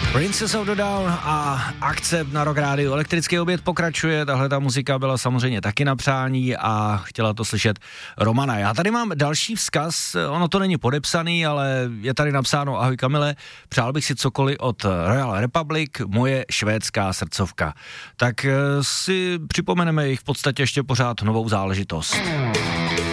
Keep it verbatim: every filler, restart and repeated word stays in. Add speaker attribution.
Speaker 1: Princess of the Down a Akcept na Rock Rádiu. Elektrický oběd pokračuje, tahle ta muzika byla samozřejmě taky na přání a chtěla to slyšet Romana. Já tady mám další vzkaz, ono to není podepsaný, ale je tady napsáno: ahoj Kamile, přál bych si cokoliv od Royal Republic, moje švédská srdcovka. Tak si připomeneme jich v podstatě ještě pořád novou záležitost.